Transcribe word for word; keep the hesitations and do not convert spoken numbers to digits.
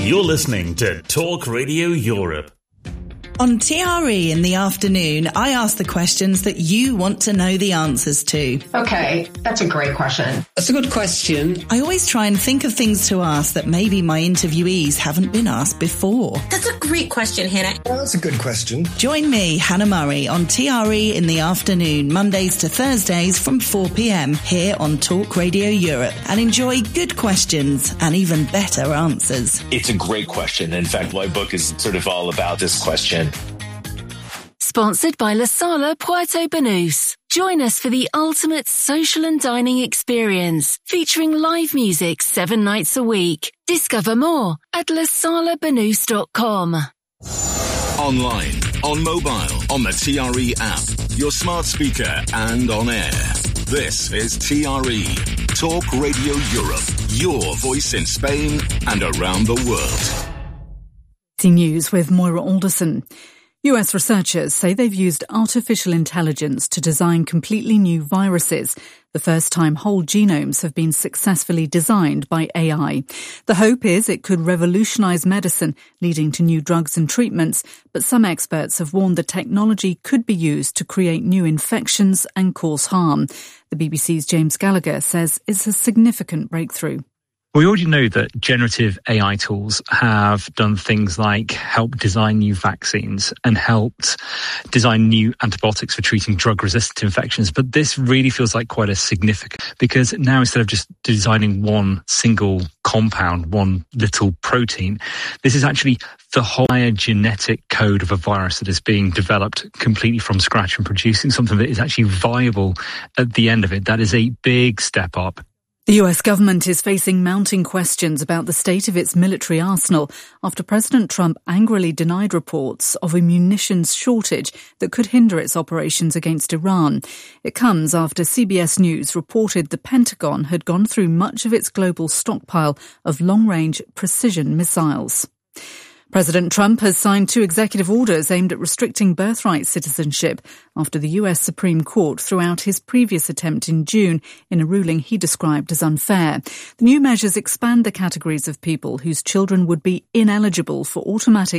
You're listening to Talk Radio Europe. On T R E in the afternoon, I ask the questions that you want to know the answers to. Okay, that's a great question. That's a good question. I always try and think of things to ask that maybe my interviewees haven't been asked before. That's a great question, Hannah. Well, that's a good question. Join me, Hannah Murray, on T R E in the afternoon, Mondays to Thursdays from four p.m. here on Talk Radio Europe, and enjoy good questions and even better answers. It's a great question. In fact, my book is sort of all about this question. Sponsored by La Sala Puerto Banús. Join us for the ultimate social and dining experience, featuring live music seven nights a week. Discover more at la sala banús dot com. Online, on mobile, on the T R E app, your smart speaker and on air. This is T R E, Talk Radio Europe, your voice in Spain and around the world. News with Moira Alderson. U S researchers say they've used artificial intelligence to design completely new viruses, the first time whole genomes have been successfully designed by A I. The hope is it could revolutionize medicine, leading to new drugs and treatments, but some experts have warned the technology could be used to create new infections and cause harm. The B B C's James Gallagher says it's a significant breakthrough. We already know that generative A I tools have done things like help design new vaccines and helped design new antibiotics for treating drug-resistant infections. But this really feels like quite a significant, because now instead of just designing one single compound, one little protein, this is actually the whole genetic code of a virus that is being developed completely from scratch and producing something that is actually viable at the end of it. That is a big step up. The U S government is facing mounting questions about the state of its military arsenal after President Trump angrily denied reports of a munitions shortage that could hinder its operations against Iran. It comes after C B S News reported the Pentagon had gone through much of its global stockpile of long-range precision missiles. President Trump has signed two executive orders aimed at restricting birthright citizenship after the U S Supreme Court threw out his previous attempt in June in a ruling he described as unfair. The new measures expand the categories of people whose children would be ineligible for automatic